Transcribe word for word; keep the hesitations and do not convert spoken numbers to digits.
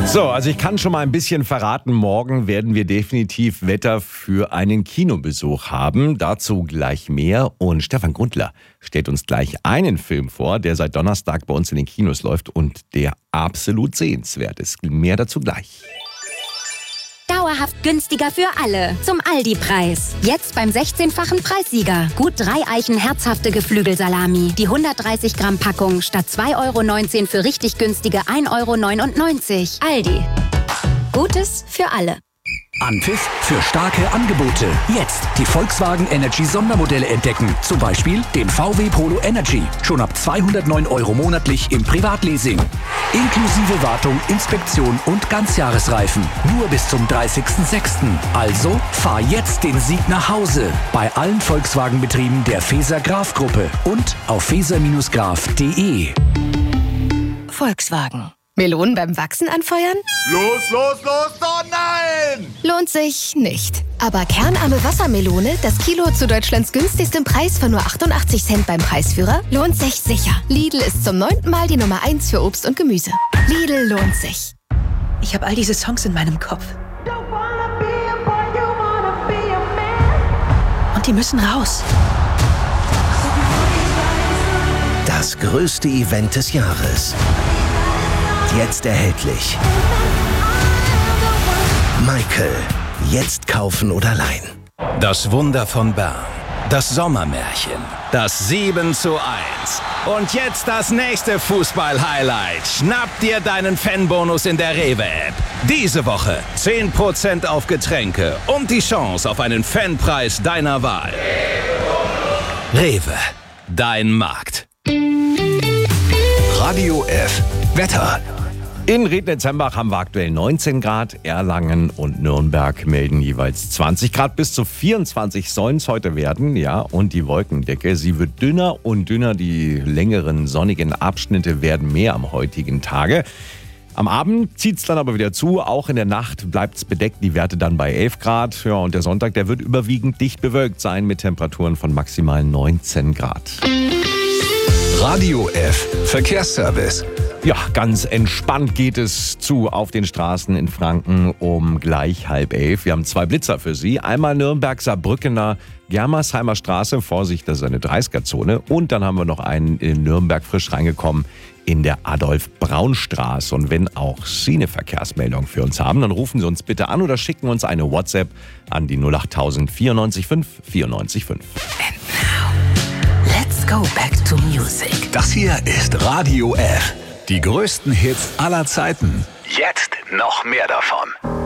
So, also ich kann schon mal ein bisschen verraten, morgen werden wir definitiv Wetter für einen Kinobesuch haben. Dazu gleich mehr. Und Stefan Grundler stellt uns gleich einen Film vor, der seit Donnerstag bei uns in den Kinos läuft und der absolut sehenswert ist. Mehr dazu gleich. Dauerhaft günstiger für alle. Zum Aldi-Preis. Jetzt beim sechzehnfachen Preissieger. Gut drei Eichen herzhafte Geflügelsalami. Die hundertdreißig Gramm Packung statt zwei Euro neunzehn für richtig günstige ein Euro neunundneunzig. Aldi. Gutes für alle. Anpfiff für starke Angebote. Jetzt die Volkswagen Energy Sondermodelle entdecken. Zum Beispiel den V W Polo Energy. Schon ab zweihundertneun Euro monatlich im Privatleasing. Inklusive Wartung, Inspektion und Ganzjahresreifen. Nur bis zum dreißigsten sechsten Also fahr jetzt den Sieg nach Hause. Bei allen Volkswagen-Betrieben der Feser-Graf-Gruppe und auf feser Graf punkt de. Volkswagen. Melonen beim Wachsen anfeuern? Los, los, los, oh nein! Lohnt sich nicht. Aber kernarme Wassermelone, das Kilo zu Deutschlands günstigstem Preis von nur achtundachtzig Cent beim Preisführer, lohnt sich sicher. Lidl ist zum neunten Mal die Nummer eins für Obst und Gemüse. Lidl lohnt sich. Ich habe all diese Songs in meinem Kopf. Und die müssen raus. Das größte Event des Jahres. Jetzt erhältlich. Michael. Jetzt kaufen oder leihen. Das Wunder von Bern. Das Sommermärchen. Das sieben zu eins. Und jetzt das nächste Fußball-Highlight. Schnapp dir deinen Fanbonus in der Rewe-App. Diese Woche zehn Prozent auf Getränke und die Chance auf einen Fanpreis deiner Wahl. Rewe. Dein Markt. Radio F. Wetter. In Rednitzembach haben wir aktuell neunzehn Grad, Erlangen und Nürnberg melden jeweils zwanzig Grad. Bis zu vierundzwanzig sollen es heute werden, ja. Und die Wolkendecke, sie wird dünner und dünner. Die längeren sonnigen Abschnitte werden mehr am heutigen Tage. Am Abend zieht es dann aber wieder zu. Auch in der Nacht bleibt es bedeckt. Die Werte dann bei elf Grad. Ja, und der Sonntag, der wird überwiegend dicht bewölkt sein mit Temperaturen von maximal neunzehn Grad. Radio F. Verkehrsservice. Ja, ganz entspannt geht es zu auf den Straßen in Franken um gleich halb elf. Wir haben zwei Blitzer für Sie. Einmal Nürnberg-Saarbrückener Germersheimer Straße. Vorsicht, das ist eine dreißiger-Zone. Und dann haben wir noch einen in Nürnberg frisch reingekommen in der Adolf-Braun-Straße. Und wenn auch Sie eine Verkehrsmeldung für uns haben, dann rufen Sie uns bitte an oder schicken uns eine WhatsApp an die null acht tausend vierundneunzig fünf vierundneunzig fünf. And now, let's go back to music. Das hier ist Radio F. Die größten Hits aller Zeiten. Jetzt noch mehr davon.